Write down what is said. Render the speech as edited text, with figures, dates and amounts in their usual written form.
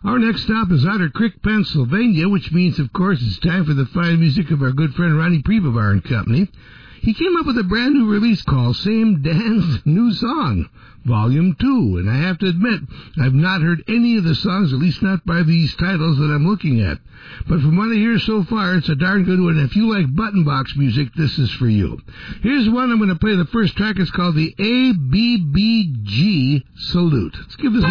Our next stop is Otter Creek, Pennsylvania, which means, of course, it's time for the fine music of our good friend Ronnie Prevovar and Company. He came up with a brand new release called Same Dance New Song, Volume 2, and I have to admit, I've not heard any of the songs, at least not by these titles that I'm looking at. But from what I hear so far, it's a darn good one. If you like button box music, this is for you. Here's one I'm going to play. The first track is called the ABBG Salute. Let's give this